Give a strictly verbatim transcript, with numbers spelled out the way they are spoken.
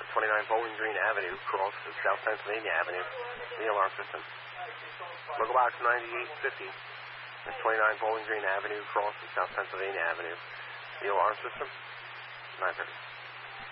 twenty-nine Bowling Green Avenue, cross to South Pennsylvania Avenue, the alarm system. Local box ninety-eight fifty, that's twenty-nine Bowling Green Avenue, cross to South Pennsylvania Avenue, the alarm system, nine thirty.